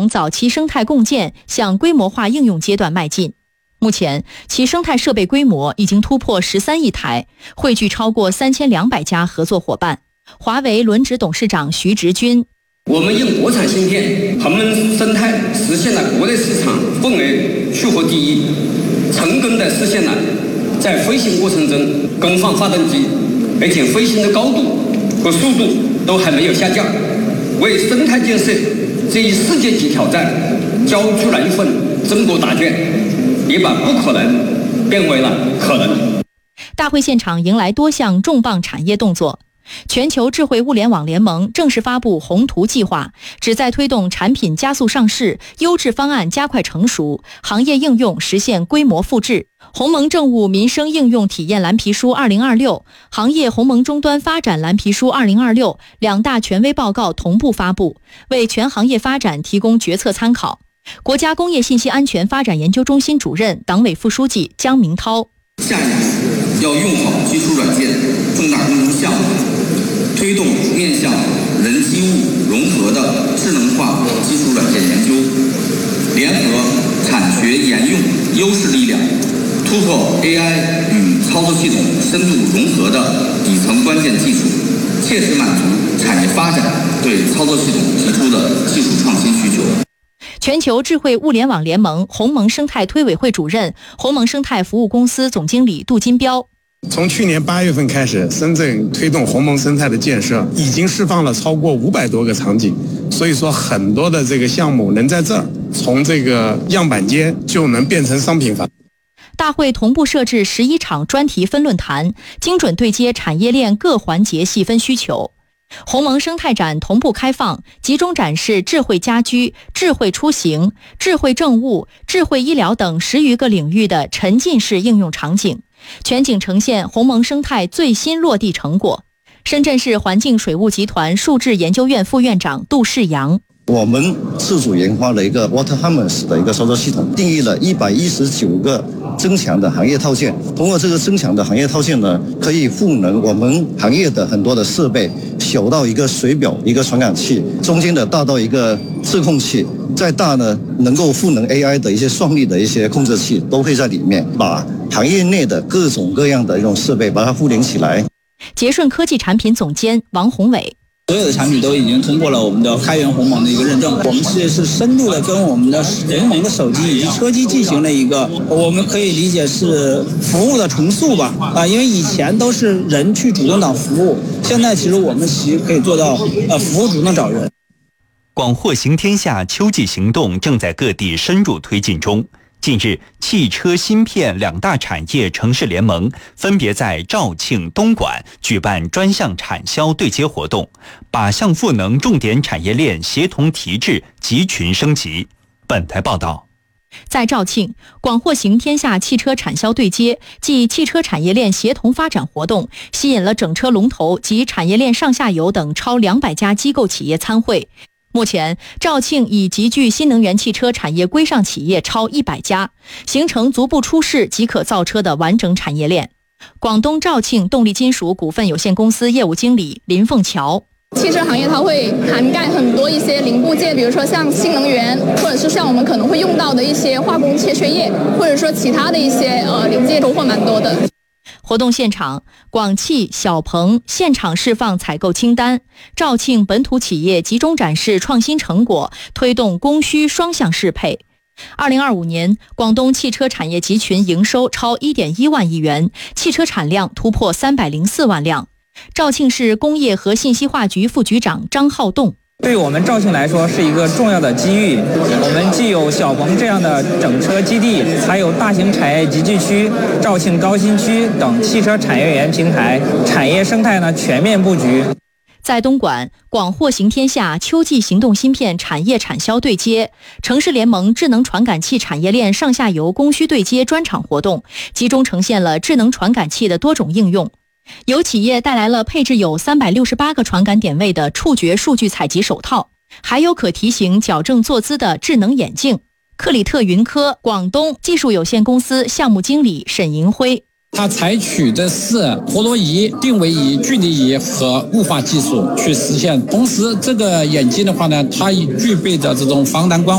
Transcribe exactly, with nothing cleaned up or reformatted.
从早期生态共建向规模化应用阶段迈进。目前，其生态设备规模已经突破十三亿台，汇聚超过三千两百家合作伙伴。华为轮值董事长徐直军： 我们用国产芯片，鸿蒙生态实现了国内市场份额出货第一，成功的实现了在飞行过程中更换发动机，而且飞行的高度和速度都还没有下降，为生态建设这一世界级挑战交出了一份中国答卷，也把不可能变为了可能。 大会现场迎来多项重磅产业动作。全球智慧物联网联盟正式发布宏图计划，旨在推动产品加速上市，优质方案加快成熟，行业应用实现规模复制。鸿蒙政务民生应用体验蓝皮书二零二六、行业鸿蒙终端发展蓝皮书二零二六两大权威报告同步发布，为全行业发展提供决策参考。国家工业信息安全发展研究中心主任、党委副书记姜明涛： 下一步要用好基础软件重大工程项目，推动面向人机物融合的智能化基础软件研究，联合产学研用优势力量，突破 A I 与操作系统深度融合的底层关键技术，切实满足产业发展对操作系统提出的技术创新需求。 全球智慧物联网联盟鸿蒙生态推委会主任、鸿蒙生态服务公司总经理杜金彪： 从去年八月份开始，深圳推动鸿蒙生态的建设，已经释放了超过五百多个场景。所以说，很多的这个项目能在这儿从这个样板间就能变成商品房。 大会同步设置十一场专题分论坛，精准对接产业链各环节细分需求。鸿蒙生态展同步开放，集中展示智慧家居、智慧出行、智慧政务、智慧医疗等十余个领域的沉浸式应用场景，全景呈现鸿蒙生态最新落地成果。深圳市环境水务集团数智研究院副院长杜世阳： 我们自主研发了一个 Water Harness 的一个操作系统，定义了一百一十九个增强的行业套件。通过这个增强的行业套件呢，可以赋能我们行业的很多的设备，小到一个水表、一个传感器，中间的大到一个自控器，再大呢能够赋能 A I 的一些算力的一些控制器都会在里面，把行业内的各种各样的这种设备把它互联起来。 捷顺科技产品总监王宏伟： 所有的产品都已经通过了我们的开源鸿蒙的一个认证，我们是是深度的跟我们的鸿蒙的手机以及车机进行了一个，我们可以理解是服务的重塑吧，啊，因为以前都是人去主动找服务，现在其实我们其实可以做到，呃，服务主动找人。 广货行天下秋季行动正在各地深入推进中。近日，汽车芯片两大产业城市联盟分别在肇庆、东莞举办专项产销对接活动，靶向赋能重点产业链协同提质、集群升级。本台报道。 在肇庆，广货行天下汽车产销对接暨汽车产业链协同发展活动，吸引了整车龙头及产业链上下游等超两百家机构企业参会。目前，肇庆已集聚新能源汽车产业规上企业超一百家，形成足不出世即可造车的完整产业链。广东肇庆动力金属股份有限公司业务经理林凤桥： 汽车行业它会涵盖很多一些零部件，比如说像新能源，或者是像我们可能会用到的一些化工切削液，或者说其他的一些呃零件，收获蛮多的。 活动现场，广汽、小鹏现场释放采购清单，肇庆本土企业集中展示创新成果，推动供需双向适配。二零二五年，广东汽车产业集群营收超 一点一万亿元，汽车产量突破三百零四万辆。肇庆市工业和信息化局副局长张浩栋： 对于我们肇庆来说是一个重要的机遇，我们既有小鹏这样的整车基地，还有大型产业集聚区、肇庆高新区等汽车产业园平台，产业生态呢全面布局。 在东莞，广货行天下秋季行动芯片产业产销对接、城市联盟智能传感器产业链上下游供需对接专场活动，集中呈现了智能传感器的多种应用。有企业带来了配置有三百六十八个传感点位的触觉数据采集手套，还有可提醒矫正坐姿的智能眼镜。克里特云科广东技术有限公司项目经理沈银辉： 它采取的是陀螺仪、定位仪、距离仪和雾化技术去实现。同时，这个眼镜的话呢，它已具备着这种防蓝光